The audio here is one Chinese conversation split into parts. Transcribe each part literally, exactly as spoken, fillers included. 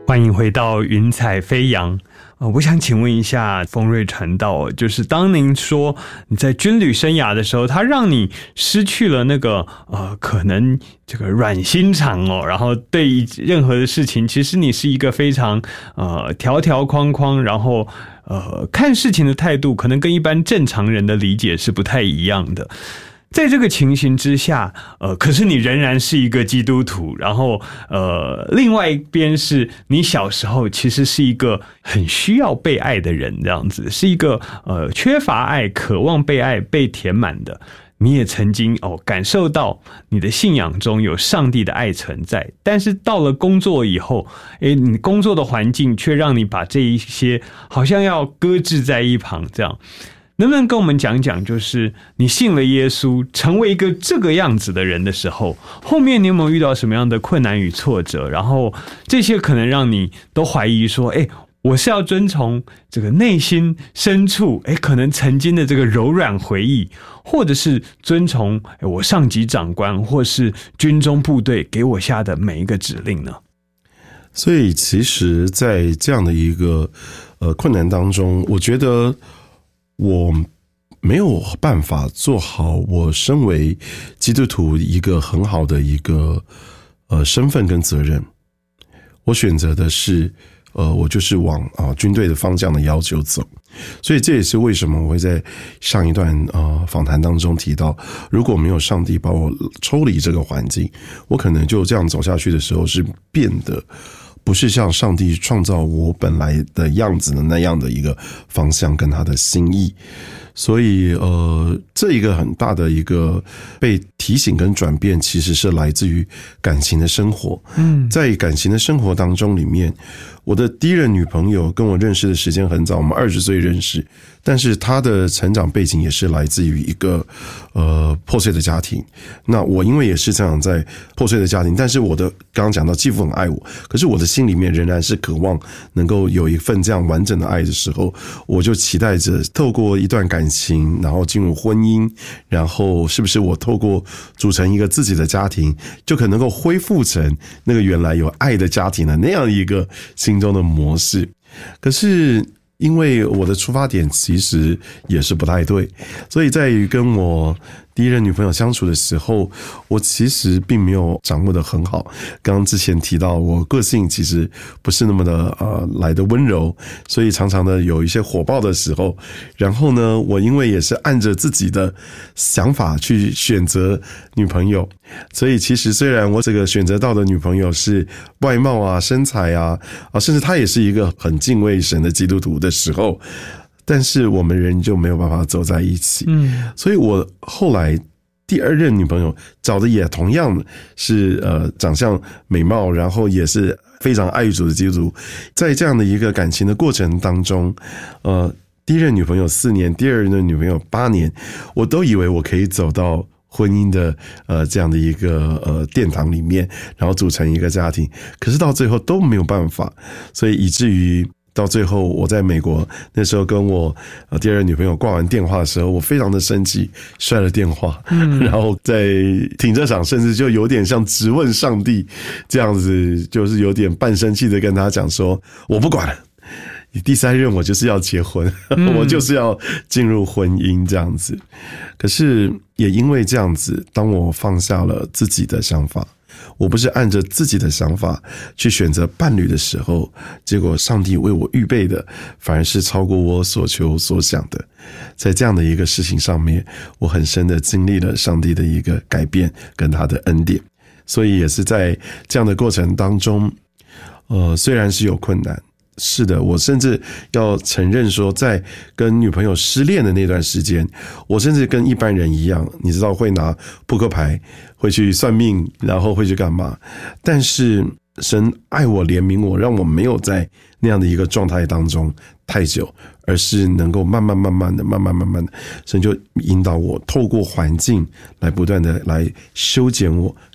欢迎回到云彩飞扬。呃，我想请问一下丰瑞传道，就是当您说你在军旅生涯的时候，他让你失去了那个呃，可能这个软心肠哦，然后对任何的事情，其实你是一个非常呃条条框框，然后呃看事情的态度，可能跟一般正常人的理解是不太一样的。在这个情形之下，呃，可是你仍然是一个基督徒，然后，呃，另外一边是你小时候其实是一个很需要被爱的人，这样子，是一个呃缺乏爱、渴望被爱、被填满的。你也曾经哦感受到你的信仰中有上帝的爱存在，但是到了工作以后，诶，你工作的环境却让你把这一些好像要搁置在一旁，这样。能不能跟我们讲讲，就是你信了耶稣，成为一个这个样子的人的时候，后面你有没有遇到什么样的困难与挫折？然后这些可能让你都怀疑说，哎，我是要遵从这个内心深处，哎，可能曾经的这个柔软回忆，或者是遵从我上级长官或是军中部队给我下的每一个指令呢？ 所以其实在这样的一个呃困难当中，我觉得我没有办法做好我身为基督徒一个很好的一个呃身份跟责任。我选择的是呃我就是往啊军队的方向的要求走。所以这也是为什么我会在上一段呃访谈当中提到，如果没有上帝把我抽离这个环境，我可能就这样走下去的时候是变得不是像上帝创造我本来的样子的那样的一个方向跟他的心意。所以呃，这一个很大的一个被提醒跟转变，其实是来自于感情的生活。嗯，在感情的生活当中里面，我的第一任女朋友跟我认识的时间很早，我们二十岁认识，但是她的成长背景也是来自于一个呃破碎的家庭。那我因为也是成长在破碎的家庭，但是我的刚刚讲到继父很爱我，可是我的心里面仍然是渴望能够有一份这样完整的爱的时候，我就期待着透过一段感情，然后进入婚姻，然后是不是我透过组成一个自己的家庭，就可能够恢复成那个原来有爱的家庭的那样一个心中的模式。可是因为我的出发点其实也是不太对，所以在于跟我第一任女朋友相处的时候，我其实并没有掌握得很好。刚刚之前提到我个性其实不是那么的呃来的温柔，所以常常的有一些火爆的时候。然后呢，我因为也是按着自己的想法去选择女朋友，所以其实虽然我这个选择到的女朋友是外貌啊、身材啊，啊甚至她也是一个很敬畏神的基督徒的时候，但是我们人就没有办法走在一起。嗯，所以我后来第二任女朋友找的也同样是呃长相美貌，然后也是非常爱主的基督徒。在这样的一个感情的过程当中，呃，第一任女朋友四年，第二任的女朋友八年，我都以为我可以走到婚姻的呃这样的一个呃殿堂里面，然后组成一个家庭，可是到最后都没有办法，所以以至于到最后，我在美国那时候跟我呃第二任女朋友挂完电话的时候，我非常的生气，摔了电话，嗯、然后在停车场甚至就有点像质问上帝这样子，就是有点半生气的跟他讲说，我不管了，你第三任我就是要结婚，嗯、我就是要进入婚姻这样子。可是也因为这样子，当我放下了自己的想法，我不是按着自己的想法去选择伴侣的时候，结果上帝为我预备的反而是超过我所求所想的。在这样的一个事情上面，我很深的经历了上帝的一个改变跟他的恩典。所以也是在这样的过程当中，呃，虽然是有困难，是的，我甚至要承认说，在跟女朋友失恋的那段时间，我甚至跟一般人一样，你知道会拿扑克牌，会去算命，然后会去干嘛。但是神爱我怜悯我，让我没有在那样的一个状态当中太久，而是能够慢慢慢慢的慢慢慢慢的，神就引导我透过环境来不断的来修剪我，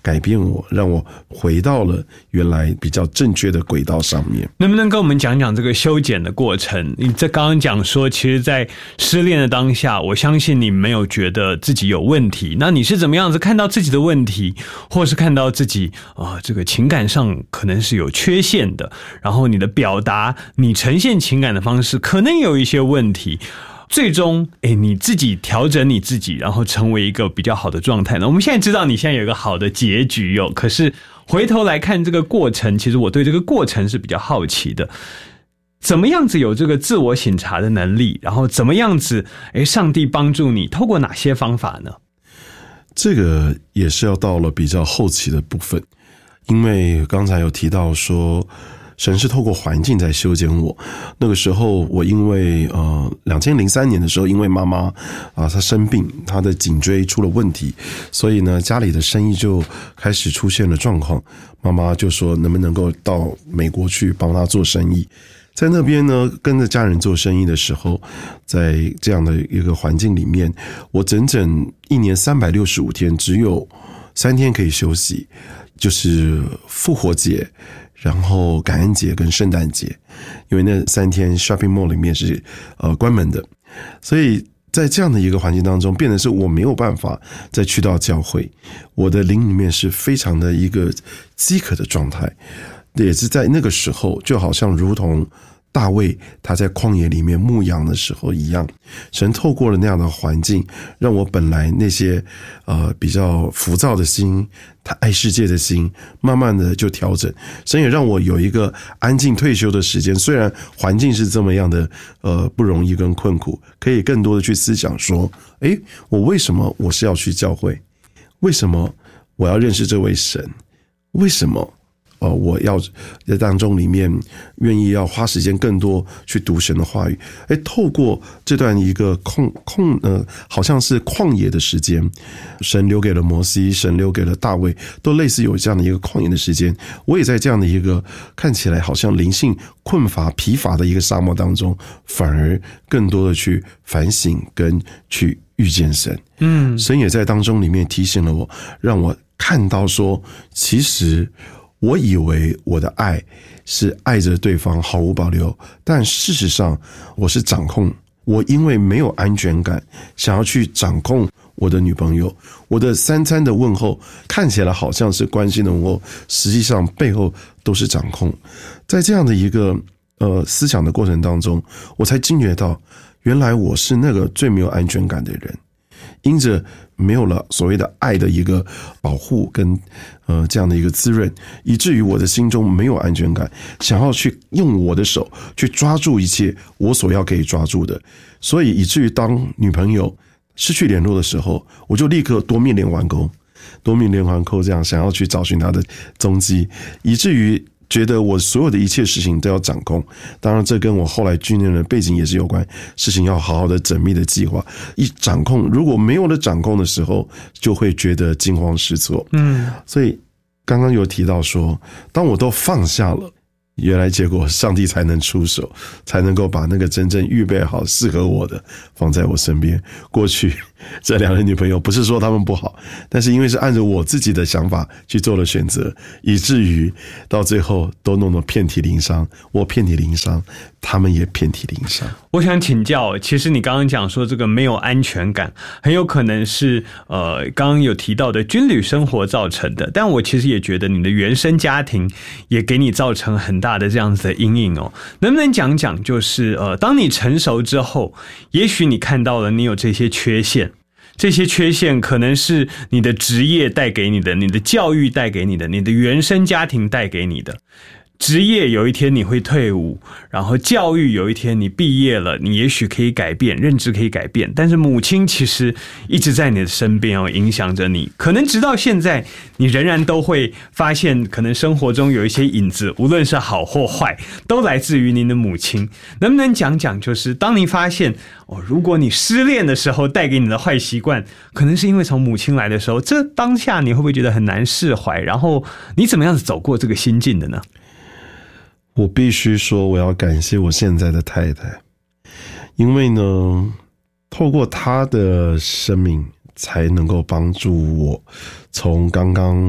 改变我，让我回到了原来比较正确的轨道上面。 能不能跟我们讲讲这个修剪的过程？你在刚刚讲说，其实在失恋的当下，我相信你没有觉得自己有问题，那你是怎么样子看到自己的问题，或是看到自己啊、呃、这个情感上可能是有缺陷的，然后你的表达，你呈现情感的方式可能有一些问题，最终诶你自己调整你自己，然后成为一个比较好的状态呢？我们现在知道你现在有一个好的结局哦，可是回头来看这个过程，其实我对这个过程是比较好奇的。怎么样子有这个自我省察的能力，然后怎么样子诶上帝帮助你，透过哪些方法呢？ 这个也是要到了比较后期的部分，因为刚才有提到说神是透过环境在修剪我。那个时候我因为呃二零零三年的时候，因为妈妈啊、呃、她生病，她的颈椎出了问题，所以呢家里的生意就开始出现了状况。妈妈就说能不能够到美国去帮她做生意。在那边呢，跟着家人做生意的时候，在这样的一个环境里面，我整整一年三百六十五天，只有三天可以休息，就是复活节，然后感恩节跟圣诞节，因为那三天 shopping mall 里面是呃关门的，所以在这样的一个环境当中，变得是我没有办法再去到教会，我的灵里面是非常的一个饥渴的状态。也是在那个时候，就好像如同大卫他在旷野里面牧羊的时候一样，神透过了那样的环境，让我本来那些呃比较浮躁的心，他爱世界的心，慢慢的就调整。神也让我有一个安静退休的时间，虽然环境是这么样的呃不容易跟困苦，可以更多的去思想说，诶，我为什么我是要去教会？为什么我要认识这位神？为什么呃，我要在当中里面愿意要花时间更多去读神的话语，哎，透过这段一个空空呃，好像是旷野的时间，神留给了摩西，神留给了大卫，都类似有这样的一个旷野的时间。我也在这样的一个看起来好像灵性困乏疲乏的一个沙漠当中，反而更多的去反省跟去遇见神。嗯，神也在当中里面提醒了我，让我看到说，其实我以为我的爱是爱着对方毫无保留，但事实上我是掌控。我因为没有安全感，想要去掌控我的女朋友，我的三餐的问候看起来好像是关心的问候，实际上背后都是掌控。在这样的一个呃思想的过程当中，我才惊觉到，原来我是那个最没有安全感的人。因着没有了所谓的爱的一个保护跟呃这样的一个滋润，以至于我的心中没有安全感，想要去用我的手去抓住一切我所要可以抓住的，所以以至于当女朋友失去联络的时候，我就立刻夺命连环扣，夺命连环扣这样想要去找寻她的踪迹，以至于觉得我所有的一切事情都要掌控。当然这跟我后来军人的背景也是有关，事情要好好的缜密的计划，一掌控如果没有了掌控的时候，就会觉得惊慌失措。嗯，所以刚刚有提到说，当我都放下了，原来结果上帝才能出手，才能够把那个真正预备好适合我的放在我身边。过去这两个女朋友不是说她们不好，但是因为是按照我自己的想法去做了选择，以至于到最后都弄得遍体鳞伤，我遍体鳞伤，他们也遍体鳞伤。 我想请教，其实你刚刚讲说这个没有安全感，很有可能是呃刚刚有提到的军旅生活造成的，但我其实也觉得你的原生家庭也给你造成很大的这样子的阴影哦。能不能讲讲，就是呃当你成熟之后，也许你看到了你有这些缺陷，这些缺陷可能是你的职业带给你的，你的教育带给你的，你的原生家庭带给你的。职业有一天你会退伍，然后教育有一天你毕业了，你也许可以改变，认知可以改变，但是母亲其实一直在你的身边哦，影响着你。可能直到现在，你仍然都会发现，可能生活中有一些影子，无论是好或坏，都来自于您的母亲。能不能讲讲，就是当你发现哦，如果你失恋的时候带给你的坏习惯，可能是因为从母亲来的时候，这当下你会不会觉得很难释怀？然后你怎么样子走过这个心境的呢？ 我必须说，我要感谢我现在的太太，因为呢，透过她的生命，才能够帮助我从刚刚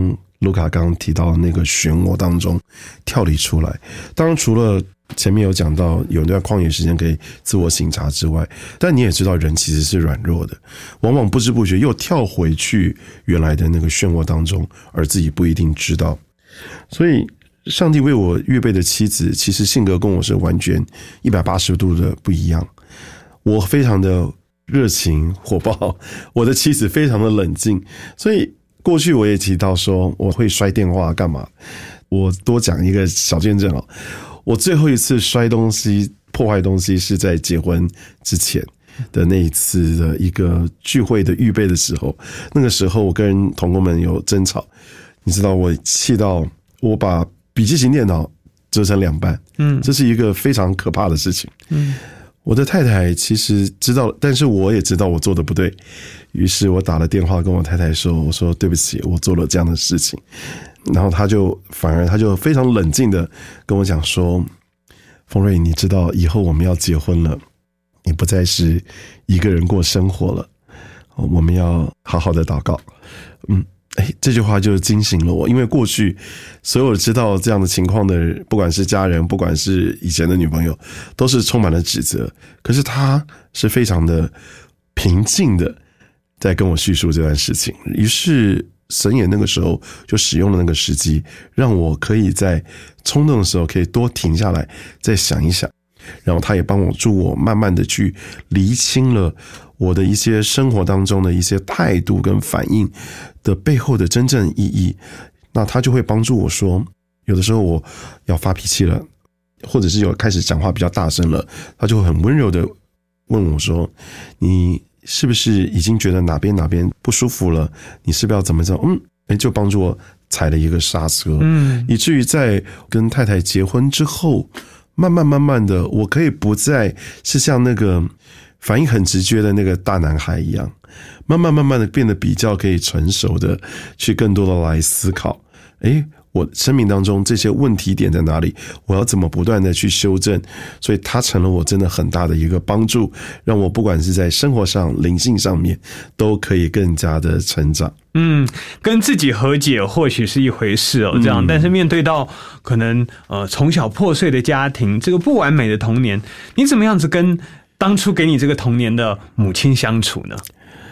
卢卡刚刚提到的那个漩涡当中跳离出来。当然除了前面有讲到有段旷野时间可以自我省察之外，但你也知道人其实是软弱的，往往不知不觉又跳回去原来的那个漩涡当中，而自己不一定知道。所以上帝为我预备的妻子其实性格跟我是完全一百八十度的不一样。我非常的热情火爆，我的妻子非常的冷静。所以过去我也提到说我会摔电话干嘛，我多讲一个小见证哦。我最后一次摔东西破坏东西是在结婚之前的那一次的一个聚会的预备的时候，那个时候我跟同工们有争吵，你知道我气到我把笔记型电脑折成两半，嗯，这是一个非常可怕的事情。嗯，我的太太其实知道，但是我也知道我做的不对，于是我打了电话跟我太太说，我说对不起，我做了这样的事情。然后他就反而他就非常冷静的跟我讲说，丰瑞，你知道以后我们要结婚了，你不再是一个人过生活了，我们要好好的祷告。嗯，哎，这句话就惊醒了我，因为过去所有知道这样的情况的人，不管是家人，不管是以前的女朋友，都是充满了指责。可是他是非常的平静的在跟我叙述这段事情，于是神也那个时候就使用了那个时机，让我可以在冲动的时候可以多停下来再想一想，然后他也帮我助我慢慢的去厘清了我的一些生活当中的一些态度跟反应的背后的真正意义。那他就会帮助我说，有的时候我要发脾气了，或者是有开始讲话比较大声了，他就会很温柔的问我说，你是不是已经觉得哪边哪边不舒服了？你是不是要怎么着？嗯，就帮助我踩了一个刹车，嗯，以至于在跟太太结婚之后，慢慢慢慢的，我可以不再是像那个反应很直觉的那个大男孩一样，慢慢慢慢的变得比较可以成熟的去更多的来思考，诶，我生命当中这些问题点在哪里，我要怎么不断的去修正。所以它成了我真的很大的一个帮助，让我不管是在生活上灵性上面都可以更加的成长。 嗯，跟自己和解或许是一回事哦，这样，嗯，但是面对到可能呃从小破碎的家庭，这个不完美的童年，你怎么样子跟当初给你这个童年的母亲相处呢？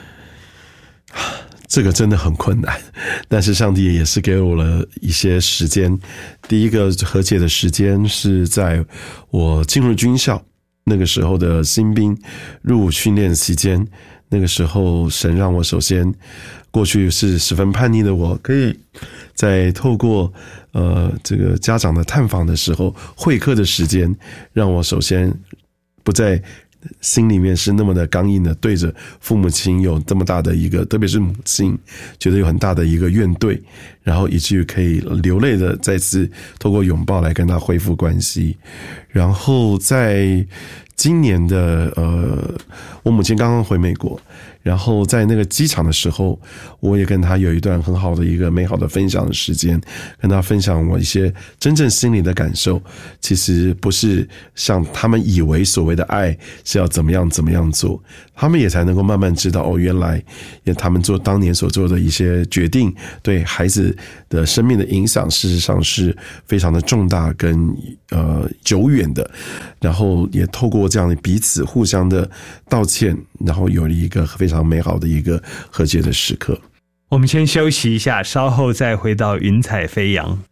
这个真的很困难，但是上帝也是给我了一些时间。第一个和解的时间是在我进入军校那个时候的新兵入伍训练期间，那个时候神让我首先，过去是十分叛逆的我，可以在透过呃这个家长的探访的时候，会客的时间，让我首先不再心里面是那么的刚硬的对着父母亲有这么大的一个，特别是母亲觉得有很大的一个怨怼，然后以至于可以流泪的再次透过拥抱来跟他恢复关系。然后在今年的呃，我母亲刚刚回美国，然后在那个机场的时候，我也跟他有一段很好的一个美好的分享的时间，跟他分享我一些真正心里的感受，其实不是像他们以为所谓的爱是要怎么样怎么样做，他们也才能够慢慢知道，哦，原来他们做当年所做的一些决定对孩子的生命的影响事实上是非常的重大跟呃久远的，然后也透过这样的彼此互相的道歉，然后有了一个非常美好的一个和解的时刻。 我们先休息一下，稍后再回到云彩飞扬。